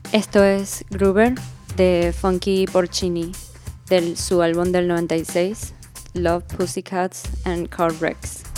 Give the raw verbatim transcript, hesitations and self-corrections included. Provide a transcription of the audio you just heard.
Esto es Groover de Funky Porcini, de su álbum del noventa y seis, Love, Pussycats and Car Wrecks.